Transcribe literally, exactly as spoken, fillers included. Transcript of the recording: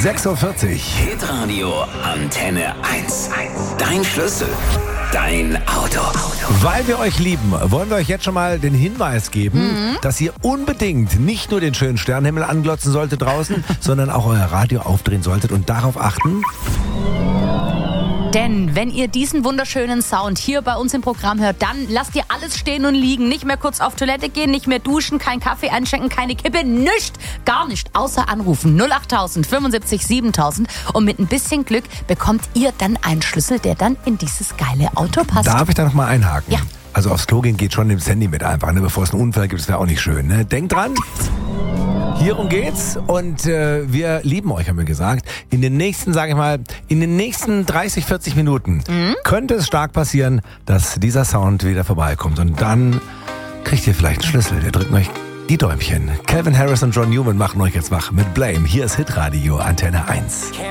sechs Uhr vierzig. Hitradio Antenne eins. Dein Schlüssel. Dein Auto. Weil wir euch lieben, wollen wir euch jetzt schon mal den Hinweis geben, mhm. dass ihr unbedingt nicht nur den schönen Sternenhimmel anglotzen solltet draußen, sondern auch euer Radio aufdrehen solltet und darauf achten. Denn wenn ihr diesen wunderschönen Sound hier bei uns im Programm hört, dann lasst ihr alles stehen und liegen. Nicht mehr kurz auf Toilette gehen, nicht mehr duschen, kein Kaffee einschenken, keine Kippe, nichts, gar nicht. Außer anrufen null acht tausend fünfundsiebzig siebentausend und mit ein bisschen Glück bekommt ihr dann einen Schlüssel, der dann in dieses geile Auto passt. Darf ich da noch mal einhaken? Ja. Also aufs Klo gehen geht schon im Handy mit einfach, ne? Bevor es einen Unfall gibt, das wäre auch nicht schön. Ne? Denkt dran. Hierum geht's und äh, wir lieben euch, haben wir gesagt. In den nächsten, sage ich mal, in den nächsten dreißig, vierzig Minuten mhm. könnte es stark passieren, dass dieser Sound wieder vorbeikommt. Und dann kriegt ihr vielleicht einen Schlüssel. Wir drücken euch die Däumchen. Calvin Harris und John Newman machen euch jetzt wach mit Blame. Hier ist Hitradio Antenne eins.